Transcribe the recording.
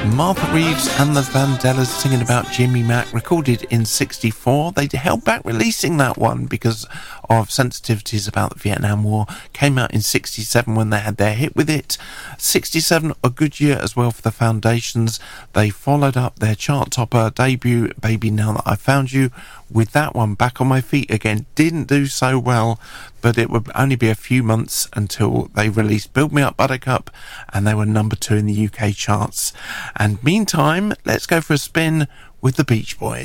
Martha Reeves and the Vandellas singing about Jimmy Mack, recorded in 64. They held back releasing that one because of sensitivities about the Vietnam War. Came out in 67 when they had their hit with it. 67, a good year as well for the Foundations. They followed up their chart topper debut, Baby Now That I Found You, with that one, Back on My Feet Again. Didn't do so well, but it would only be a few months until they released Build Me Up Buttercup, and they were number 2 in the UK charts. And meantime, let's go for a spin with the Beach Boys.